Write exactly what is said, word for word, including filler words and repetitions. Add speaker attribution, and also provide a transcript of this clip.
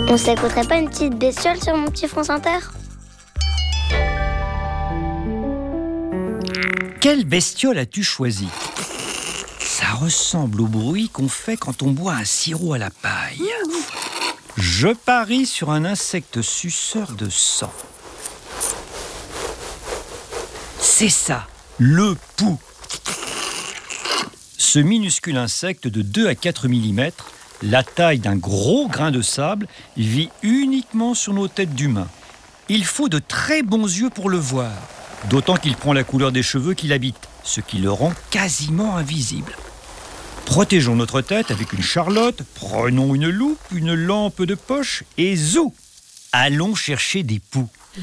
Speaker 1: On s'écouterait pas une petite bestiole sur mon petit France Inter ?
Speaker 2: Quelle bestiole as-tu choisi ? Ça ressemble au bruit qu'on fait quand on boit un sirop à la paille. Je parie sur un insecte suceur de sang. C'est ça, le pou. Ce minuscule insecte de deux à quatre millimètres, la taille d'un gros grain de sable, vit uniquement sur nos têtes d'humains. Il faut de très bons yeux pour le voir, d'autant qu'il prend la couleur des cheveux qu'il habite, ce qui le rend quasiment invisible. Protégeons notre tête avec une charlotte, prenons une loupe, une lampe de poche et zou! Allons chercher des poux.